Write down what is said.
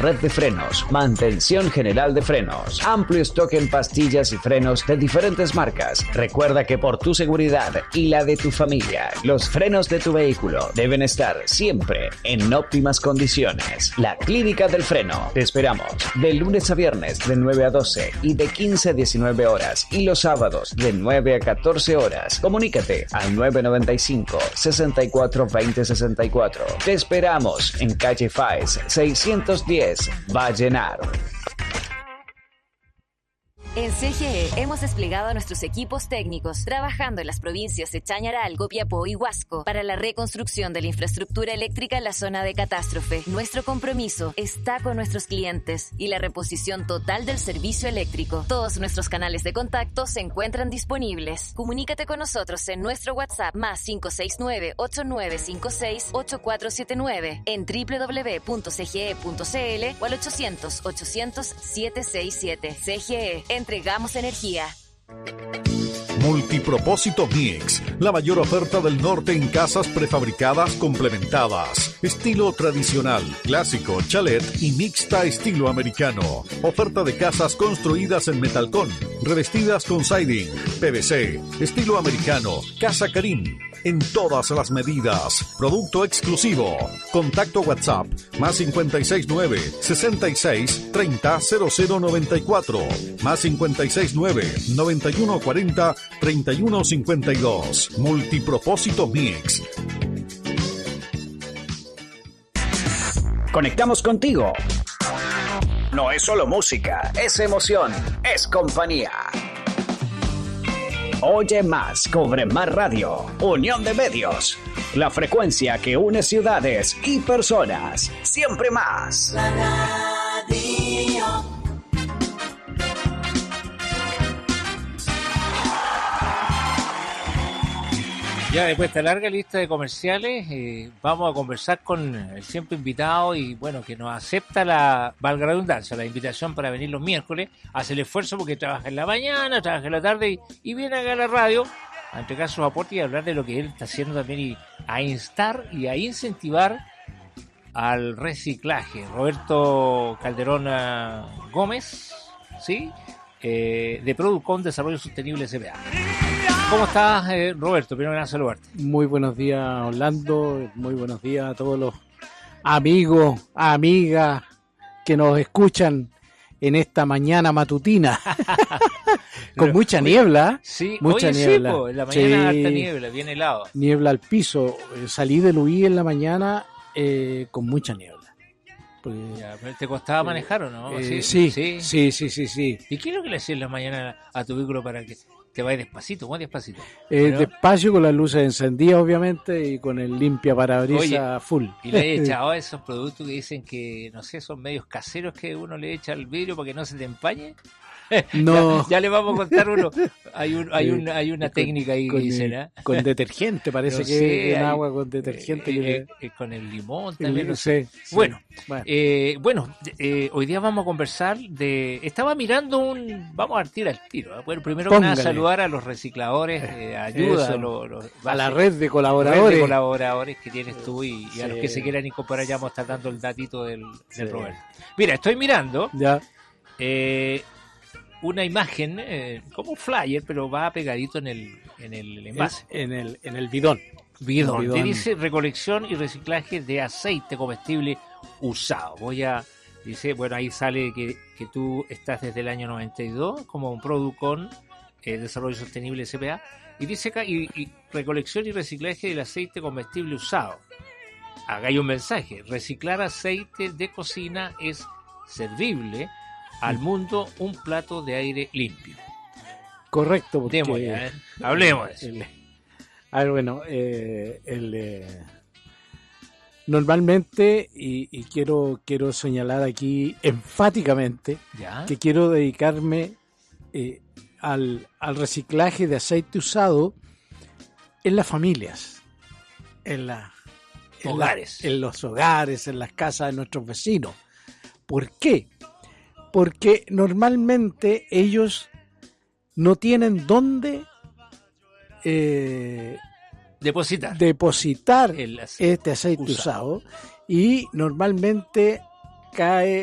red de frenos, mantención general de frenos, amplio stock en pastillas y frenos de diferentes marcas. Recuerda que por tu seguridad y la de tu familia, los frenos de tu vehículo deben estar siempre en óptimas condiciones. La Clínica del Freno. Te esperamos de lunes a viernes de 9 a 12 y de 15 a 19 horas y los sábados de 9 a 14 horas. Comunícate al 995 64 20 64. Te esperamos en calle Faes 610, Vallenar. En CGE hemos desplegado a nuestros equipos técnicos trabajando en las provincias de Chañaral, Copiapó y Huasco para la reconstrucción de la infraestructura eléctrica en la zona de catástrofe. Nuestro compromiso está con nuestros clientes y la reposición total del servicio eléctrico. Todos nuestros canales de contacto se encuentran disponibles. Comunícate con nosotros en nuestro WhatsApp más 569-8956-8479 en www.cge.cl o al 800-800-767. CGE. Entregamos energía. Multipropósito Mix, la mayor oferta del norte en casas prefabricadas complementadas, estilo tradicional, clásico, chalet y mixta estilo americano. Oferta de casas construidas en metalcón, revestidas con siding, PVC, estilo americano, Casa Karim, en todas las medidas. Producto exclusivo. Contacto WhatsApp más 569 66 30 0094 más 569 9140 3152. Multipropósito Mix. Conectamos contigo. No es solo música, es emoción, es compañía. Oye más, cobre más radio. Unión de medios. La frecuencia que une ciudades y personas. Siempre más. La radio. Ya después de esta larga lista de comerciales, vamos a conversar con el siempre invitado y bueno, que nos acepta valga la redundancia, la invitación para venir los miércoles, hace el esfuerzo porque trabaja en la mañana, trabaja en la tarde y viene acá a la radio a entregar sus aportes y a hablar de lo que él está haciendo también y a instar y a incentivar al reciclaje. Roberto Calderón Gómez, ¿sí? De Producon Desarrollo Sostenible S.p.A. ¿Cómo estás, Roberto? Primero que nada, saludarte. Muy buenos días, Orlando. Muy buenos días a todos los amigos, amigas que nos escuchan en esta mañana matutina. Con mucha niebla. Sí, mucha niebla. Sí, en la mañana harta niebla, bien helado. Niebla al piso. Salí de Luis en la mañana con mucha niebla. Porque, ya, ¿te costaba manejar o no? Sí. ¿Sí? ¿Y qué es lo que le hacías en la mañana a tu vehículo para que te vaya despacito, muy despacito? Despacio, con las luces encendidas, obviamente, y con el limpia parabrisas full. ¿Y le he echado a esos productos que dicen que, no sé, son medios caseros que uno le echa al vidrio para que no se te empañe? No. Ya le vamos a contar uno. Hay una técnica ahí que dicen, ¿eh? Con detergente, parece no que es agua con detergente. Con el limón también. No sé. Sí. Bueno, hoy día vamos a conversar de... Estaba mirando vamos a partir al tiro. Bueno, primero que nada, saludar a los recicladores, ayuda a la red de colaboradores que tienes tú y a los que se quieran incorporar. Ya vamos a estar dando el datito del Roberto. Mira, estoy mirando... Ya. Una imagen, como un flyer, pero va pegadito en el envase. En el bidón. Que dice recolección y reciclaje de aceite comestible usado. Dice, bueno, ahí sale que tú estás desde el año 92 como un Producon Desarrollo Sostenible S.p.A. Y dice acá, y recolección y reciclaje del aceite comestible usado. Acá hay un mensaje: reciclar aceite de cocina es servible al mundo, un plato de aire limpio. Correcto, porque hablemos de eso. Bueno, normalmente, y quiero señalar aquí enfáticamente, que quiero dedicarme al reciclaje de aceite usado en las familias, en los hogares, en las casas de nuestros vecinos. ¿Por qué? Porque normalmente ellos no tienen dónde depositar este aceite usado y normalmente cae